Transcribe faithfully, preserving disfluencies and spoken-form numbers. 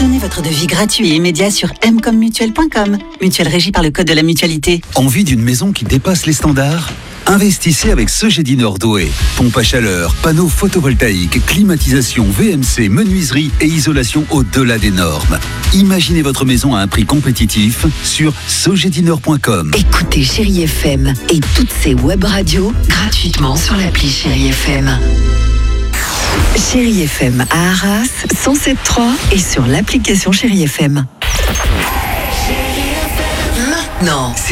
Obtenez votre devis gratuit et immédiat sur m comme mutuelle point com. Mutuelle régie par le code de la mutualité. Envie d'une maison qui dépasse les standards ? Investissez avec Sogedi Nord Douai. Pompe à chaleur, panneaux photovoltaïques, climatisation, V M C, menuiserie et isolation au-delà des normes. Imaginez votre maison à un prix compétitif sur sogedi nord point com. Écoutez Chérie F M et toutes ses web radios gratuitement sur l'appli Chérie F M. Chérie F M à Arras, cent sept trois et sur l'application Chérie F M. Maintenant, c'est